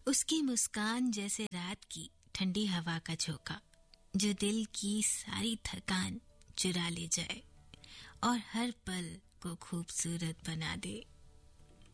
उसकी मुस्कान जैसे रात की ठंडी हवा का झोंका, जो दिल की सारी थकान चुरा ले जाए और हर पल को खूबसूरत बना दे।